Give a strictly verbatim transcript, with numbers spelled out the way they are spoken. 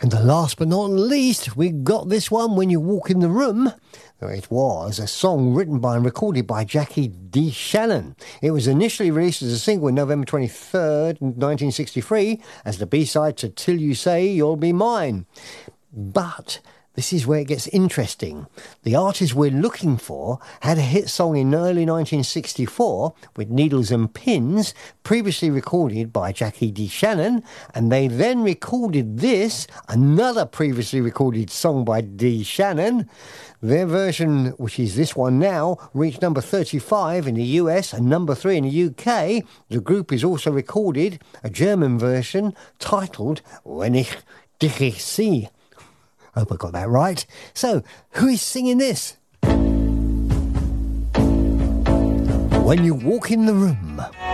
And the last but not least, we got this one, When You Walk in the Room. It was a song written by and recorded by Jackie D. Shannon. It was initially released as a single on November twenty-third, nineteen sixty-three, as the B-side to Till You Say You'll Be Mine. But this is where it gets interesting. The artist we're looking for had a hit song in early nineteen sixty-four with Needles and Pins, previously recorded by Jackie D. Shannon, and they then recorded this, another previously recorded song by D. Shannon. Their version, which is this one now, reached number thirty-five in the U S and number three in the U K. The group has also recorded a German version titled Wenn ich dich sehe. I hope I got that right. So, who is singing this? When You Walk in the Room.